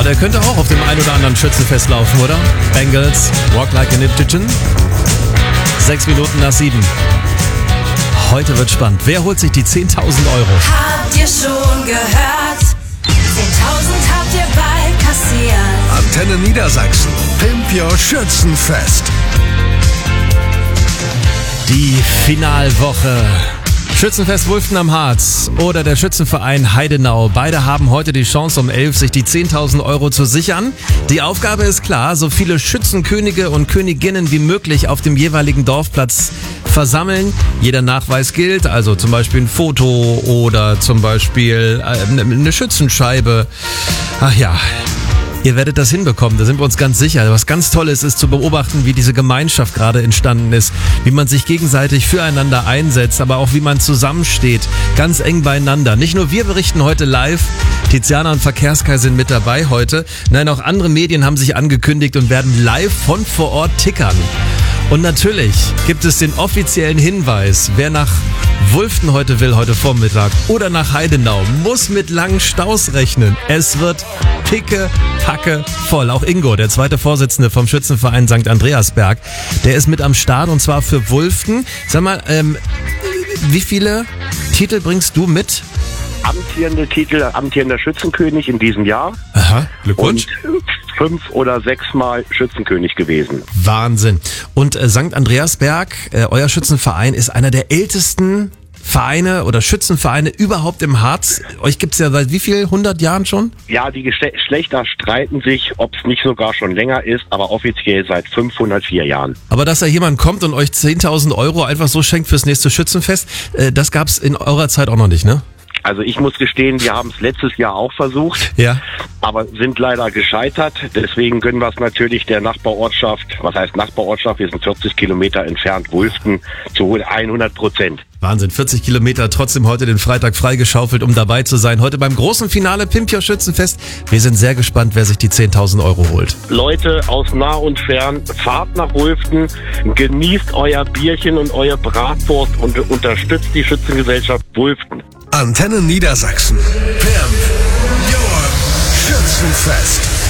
Ja, der könnte auch auf dem ein oder anderen Schützenfest laufen, oder? Bengals, Walk Like an Egyptian. 6 Minuten nach 7. Heute wird spannend. Wer holt sich die 10.000 Euro? Habt ihr schon gehört? 10.000 habt ihr bald kassiert. Antenne Niedersachsen. Pimp Your Schützenfest. Die Finalwoche. Schützenfest Wulften am Harz oder der Schützenverein Heidenau. Beide haben heute die Chance, um 11 sich die 10.000 Euro zu sichern. Die Aufgabe ist klar, so viele Schützenkönige und Königinnen wie möglich auf dem jeweiligen Dorfplatz versammeln. Jeder Nachweis gilt, also zum Beispiel ein Foto oder zum Beispiel eine Schützenscheibe. Ach ja. Ihr werdet das hinbekommen, da sind wir uns ganz sicher. Was ganz Tolles ist zu beobachten, wie diese Gemeinschaft gerade entstanden ist, wie man sich gegenseitig füreinander einsetzt, aber auch wie man zusammensteht, ganz eng beieinander. Nicht nur wir berichten heute live, Tiziana und Verkehrskai sind mit dabei heute. Nein, auch andere Medien haben sich angekündigt und werden live von vor Ort tickern. Und natürlich gibt es den offiziellen Hinweis, wer nach Wulften heute will, heute Vormittag, oder nach Heidenau, muss mit langen Staus rechnen. Es wird picke voll. Auch Ingo, der zweite Vorsitzende vom Schützenverein St. Andreasberg, der ist mit am Start und zwar für Wulften. Sag mal, wie viele Titel bringst du mit? Amtierende Titel, amtierender Schützenkönig in diesem Jahr. Aha, Glückwunsch. Und 5 oder 6 Mal Schützenkönig gewesen. Wahnsinn. Und St. Andreasberg, euer Schützenverein, ist einer der ältesten Vereine oder Schützenvereine überhaupt im Harz. Euch gibt's ja seit wie viel? 100 Jahren schon? Ja, die Geschlechter streiten sich, ob es nicht sogar schon länger ist, aber offiziell seit 504 Jahren. Aber dass da jemand kommt und euch 10.000 Euro einfach so schenkt fürs nächste Schützenfest, das gab's in eurer Zeit auch noch nicht, ne? Also ich muss gestehen, wir haben es letztes Jahr auch versucht, ja, aber sind leider gescheitert. Deswegen gönnen wir es natürlich der Nachbarortschaft, was heißt Nachbarortschaft, wir sind 40 Kilometer entfernt, Wulften, zu 100%. Wahnsinn, 40 Kilometer, trotzdem heute den Freitag freigeschaufelt, um dabei zu sein. Heute beim großen Finale Pimp Your Schützenfest. Wir sind sehr gespannt, wer sich die 10.000 Euro holt. Leute aus nah und fern, fahrt nach Wulften, genießt euer Bierchen und euer Bratwurst und unterstützt die Schützengesellschaft Wulften. Antenne Niedersachsen. Pimp Your Schützenfest.